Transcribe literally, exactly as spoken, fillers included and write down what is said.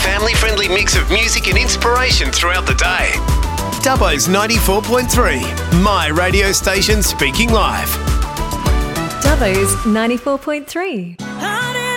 family-friendly mix of music and inspiration throughout the day. Dubbo's ninety-four point three, my radio station speaking live. Dubbo's ninety-four point three.